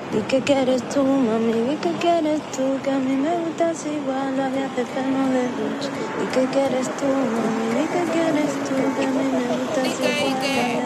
¿Y qué quieres tú, mami? ¿Y qué quieres tú? Que a mí me gustas igual, la de freno de luz. ¿Y qué quieres tú, mami? ¿Y qué